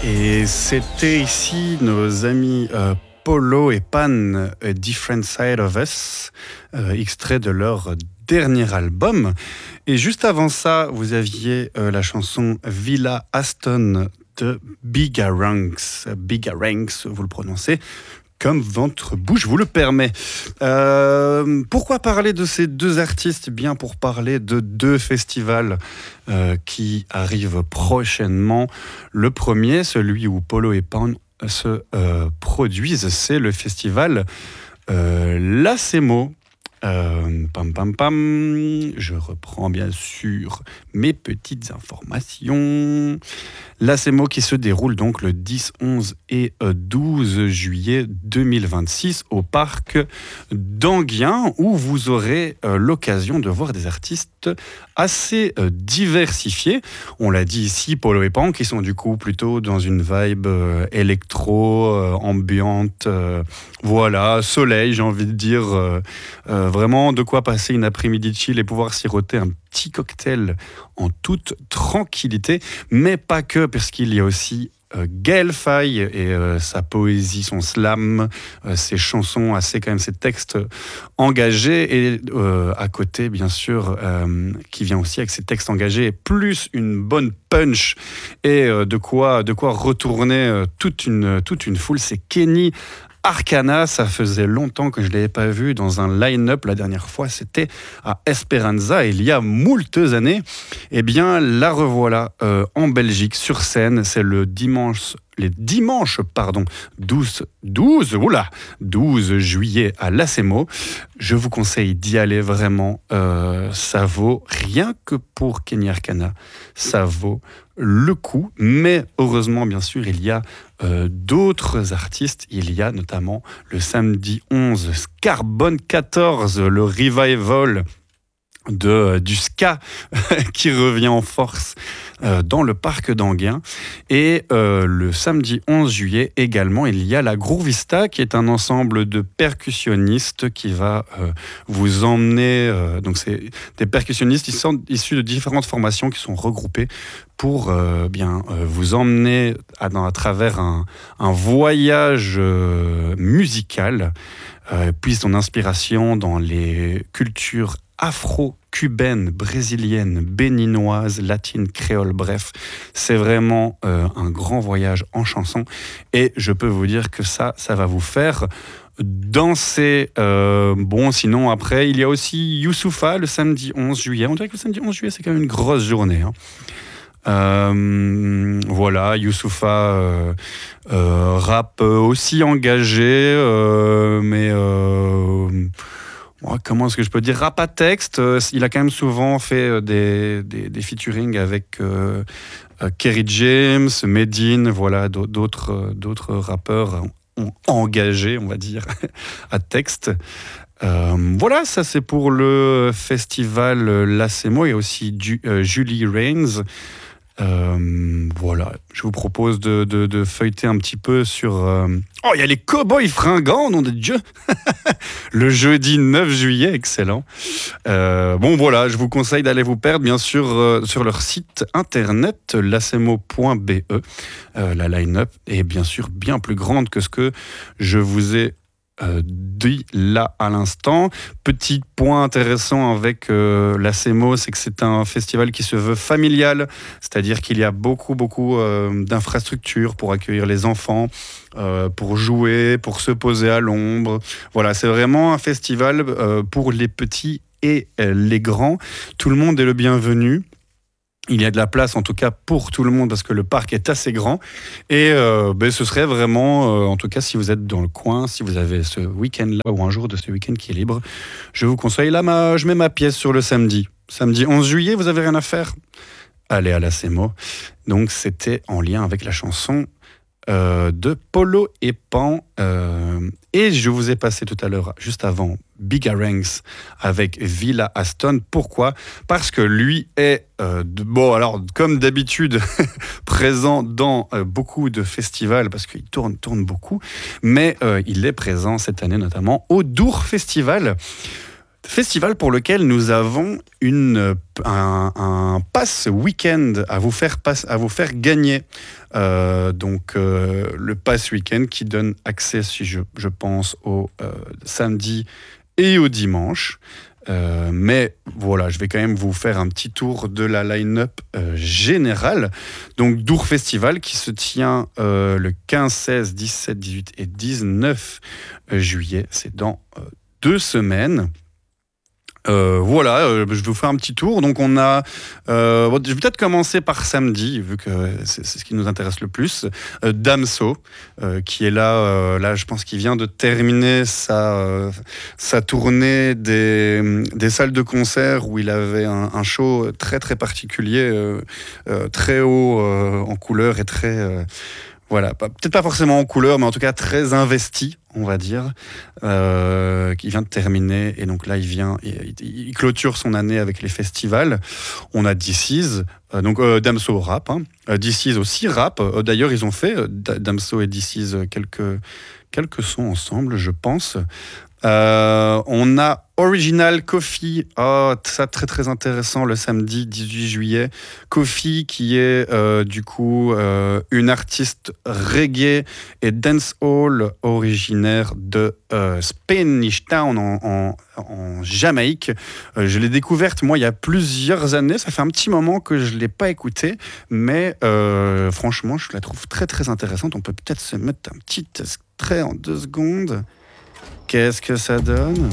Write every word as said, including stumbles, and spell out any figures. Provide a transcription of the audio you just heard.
Et c'était ici nos amis euh, Polo et Pan, A Different Side of Us, euh, extrait de leur dernier album. Et juste avant ça, vous aviez euh, la chanson Villa Aston de Bigaranx. Bigaranx, vous le prononcez comme votre bouche vous le permet. Euh, pourquoi parler de ces deux artistes ? Bien pour parler de deux festivals euh, qui arrivent prochainement. Le premier, celui où Polo et Pan se euh, produisent, c'est le festival euh, Lacemo. Euh, pam pam pam, je reprends bien sûr mes petites informations. Lacemo qui se déroule donc le dix, onze et douze juillet deux mille vingt-six au parc d'Enghien, où vous aurez euh, l'occasion de voir des artistes assez euh, diversifiés. On l'a dit ici, Polo et Pan, qui sont du coup plutôt dans une vibe euh, électro, euh, ambiante, euh, voilà, soleil, j'ai envie de dire, euh, euh, vraiment de quoi passer une après-midi chill et pouvoir siroter un petit cocktail en toute tranquillité, mais pas que, parce qu'il y a aussi euh, Gaël Faye et euh, sa poésie, son slam, euh, ses chansons, assez quand même ses textes engagés, et euh, à côté bien sûr, euh, qui vient aussi avec ses textes engagés, plus une bonne punch et euh, de quoi de quoi retourner euh, toute une toute une foule. C'est Kenny Arcana. Ça faisait longtemps que je ne l'avais pas vu dans un line-up. La dernière fois, c'était à Esperanza, il y a moultes années. Eh bien, la revoilà euh, en Belgique, sur scène. C'est le dimanche, les dimanches, pardon, douze, douze, oula, douze juillet à Lacemo. Je vous conseille d'y aller vraiment. Euh, ça vaut, rien que pour Kenny Arcana, ça vaut le coup. Mais heureusement, bien sûr, il y a euh, d'autres artistes. Il y a notamment le samedi onze, Scarbone quatorze, le revival de, du ska qui revient en force euh, dans le parc d'Enghien. Et euh, le samedi onze juillet également, il y a la Groovista, qui est un ensemble de percussionnistes qui va euh, vous emmener, euh, donc c'est des percussionnistes issus de différentes formations qui sont regroupés pour euh, bien euh, vous emmener à, à travers un, un voyage euh, musical, euh, puis son inspiration dans les cultures afro-cubaine, brésilienne, béninoise, latine, créole, bref, c'est vraiment euh, un grand voyage en chanson, et je peux vous dire que ça, ça va vous faire danser. Euh, bon, sinon après, il y a aussi Youssoupha le samedi onze juillet. On dirait que le samedi onze juillet, c'est quand même une grosse journée, hein. Euh, voilà, Youssoupha euh, euh, rap aussi engagé, euh, mais euh, comment est-ce que je peux dire, rap à texte. Il a quand même souvent fait des, des, des featuring avec euh, Kerry James, Medine, voilà, d'autres, d'autres rappeurs engagés, on va dire, à texte. Euh, voilà, ça c'est pour le festival Lacemo. Il y a aussi du, euh, Julie Rains. Euh, voilà, je vous propose de, de, de feuilleter un petit peu sur... Euh... Oh, il y a les Cowboys Fringants, nom de Dieu. Le jeudi neuf juillet, excellent. Euh, bon, voilà, je vous conseille d'aller vous perdre, bien sûr, euh, sur leur site internet, lacemo point b e. Euh, la line-up est bien sûr bien plus grande que ce que je vous ai Euh, dit là à l'instant. Petit point intéressant avec euh, Lacemo, c'est que c'est un festival qui se veut familial, c'est-à-dire qu'il y a beaucoup beaucoup euh, d'infrastructures pour accueillir les enfants, euh, pour jouer, pour se poser à l'ombre. Voilà, c'est vraiment un festival euh, pour les petits et euh, les grands. Tout le monde est le bienvenu. Il y a de la place, en tout cas, pour tout le monde, parce que le parc est assez grand. Et euh, ben, ce serait vraiment, euh, en tout cas, si vous êtes dans le coin, si vous avez ce week-end-là, ou un jour de ce week-end qui est libre, je vous conseille, là, ma, je mets ma pièce sur le samedi. Samedi onze juillet, vous avez rien à faire ? Allez à Lacemo. Donc, c'était en lien avec la chanson euh, de Polo et Pan. Euh, et je vous ai passé tout à l'heure, juste avant, Bigaranx avec Villa Aston. Pourquoi ? Parce que lui est, euh, de, bon alors comme d'habitude, présent dans euh, beaucoup de festivals, parce qu'il tourne, tourne beaucoup, mais euh, il est présent cette année notamment au Dour Festival. Festival pour lequel nous avons une, un, un pass week-end à vous faire, pass, à vous faire gagner. Euh, donc euh, le pass week-end qui donne accès, si je, je pense, au euh, samedi et au dimanche. Euh, mais voilà, je vais quand même vous faire un petit tour de la line-up euh, générale. Donc Dour Festival qui se tient euh, le quinze, seize, dix-sept, dix-huit et dix-neuf juillet. C'est dans euh, deux semaines. Euh, voilà, euh, je vais vous faire un petit tour. Donc on a, euh, bon, je vais peut-être commencer par samedi, vu que c'est, c'est ce qui nous intéresse le plus. Euh, Damso, euh, qui est là, euh, là, je pense qu'il vient de terminer sa euh, sa tournée des des salles de concert où il avait un, un show très très particulier, euh, euh, très haut euh, en couleur et très euh, voilà, pas, peut-être pas forcément en couleur, mais en tout cas très investi, on va dire, euh, qui vient de terminer. Et donc là, il vient, il, il clôture son année avec les festivals. On a D C, euh, donc euh, Damso rap, hein. euh, D C aussi rap. Euh, d'ailleurs, ils ont fait, euh, Damso et D C, quelques, quelques sons ensemble, je pense. Euh, on a Original Coffee, oh, ça très très intéressant, le samedi dix-huit juillet. Coffee qui est euh, du coup euh, une artiste reggae et dancehall originaire de euh, Spanish Town en, en, en Jamaïque. Euh, je l'ai découverte moi il y a plusieurs années, ça fait un petit moment que je ne l'ai pas écoutée, mais euh, franchement je la trouve très très intéressante. On peut peut-être se mettre un petit extrait en deux secondes. Qu'est-ce que ça donne ?